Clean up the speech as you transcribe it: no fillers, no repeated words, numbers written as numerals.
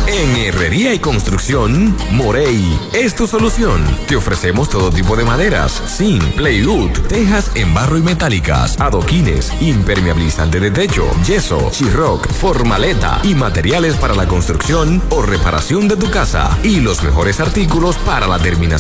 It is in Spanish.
En Herrería y Construcción, Morey es tu solución. Te ofrecemos todo tipo de maderas, zinc, plywood, tejas en barro y metálicas, adoquines, impermeabilizante de techo, yeso, Chiroc, formaleta y materiales para la construcción o reparación de tu casa. Y los mejores artículos para la terminación